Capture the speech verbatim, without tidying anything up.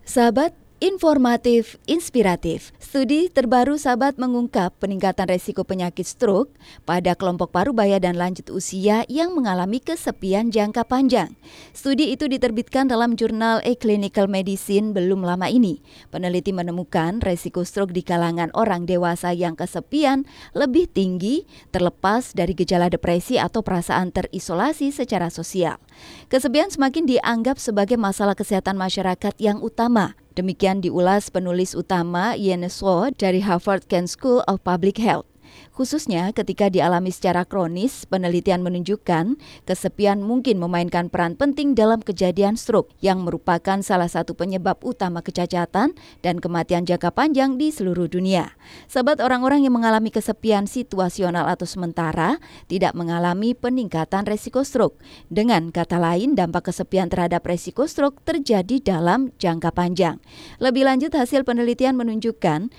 Sahabat informatif, inspiratif. Studi terbaru Sahabat mengungkap peningkatan resiko penyakit stroke pada kelompok parubaya dan lanjut usia yang mengalami kesepian jangka panjang. Studi itu diterbitkan dalam jurnal A Clinical Medicine belum lama ini. Peneliti menemukan resiko stroke di kalangan orang dewasa yang kesepian lebih tinggi terlepas dari gejala depresi atau perasaan terisolasi secara sosial. Kesepian semakin dianggap sebagai masalah kesehatan masyarakat yang utama. Demikian diulas penulis utama Ian Swo dari Harvard Kent School of Public Health. Khususnya ketika dialami secara kronis, penelitian menunjukkan kesepian mungkin memainkan peran penting dalam kejadian stroke yang merupakan salah satu penyebab utama kecacatan dan kematian jangka panjang di seluruh dunia. Sahabat, orang-orang yang mengalami kesepian situasional atau sementara tidak mengalami peningkatan resiko stroke. Dengan kata lain, dampak kesepian terhadap resiko stroke terjadi dalam jangka panjang. Lebih lanjut, hasil penelitian menunjukkan